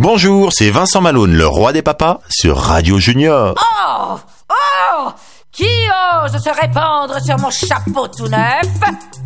Bonjour, c'est Vincent Malone, le roi des papas, sur Radio Junior. Oh! Oh! Qui ose se répandre sur mon chapeau tout neuf?